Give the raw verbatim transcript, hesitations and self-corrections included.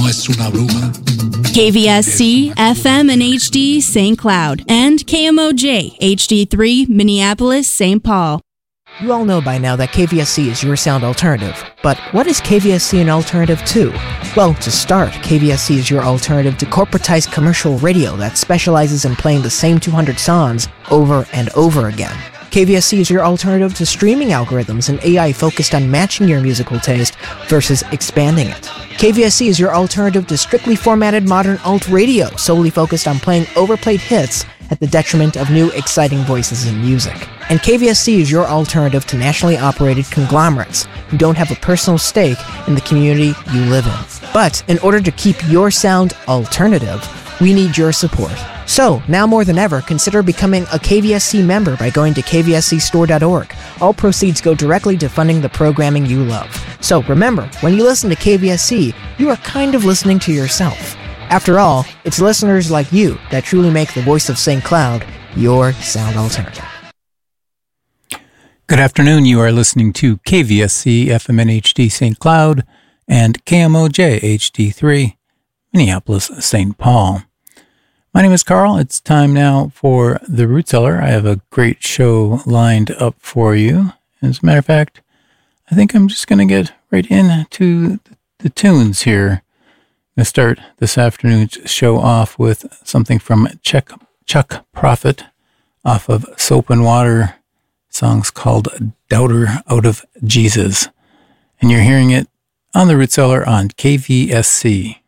no es una bruja. K V S C, F M and H D, Saint Cloud, and K M O J, H D three, Minneapolis, Saint Paul. You all know by now that K V S C is your sound alternative, but what is K V S C an alternative to? Well, to start, K V S C is your alternative to corporatized commercial radio that specializes in playing the same two hundred songs over and over again. K V S C is your alternative to streaming algorithms and A I focused on matching your musical taste versus expanding it. K V S C is your alternative to strictly formatted modern alt radio, solely focused on playing overplayed hits at the detriment of new, exciting voices in music. And K V S C is your alternative to nationally operated conglomerates who don't have a personal stake in the community you live in. But in order to keep your sound alternative, we need your support. So, now more than ever, consider becoming a K V S C member by going to k v s c store dot org. All proceeds go directly to funding the programming you love. So remember, when you listen to K V S C, you are kind of listening to yourself. After all, it's listeners like you that truly make the voice of Saint Cloud your sound alternative. Good afternoon. You are listening to K V S C, F M and H D Saint Cloud, and K M O J, H D three, Minneapolis, Saint Paul. My name is Carl. It's time now for The Root Cellar. I have a great show lined up for you. As a matter of fact, I think I'm just going to get right into the tunes here. I'm going to start this afternoon's show off with something from Chuck, Chuck Prophet off of Soap and Water. Song's called Doubter Out of Jesus. And you're hearing it on The Root Cellar on K V S C.